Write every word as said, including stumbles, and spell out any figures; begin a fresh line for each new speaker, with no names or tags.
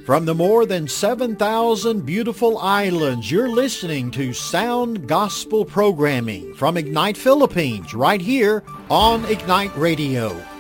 From the more than seven thousand beautiful islands, you're listening to Sound Gospel Programming from Ignite Philippines right here on Ignite Radio.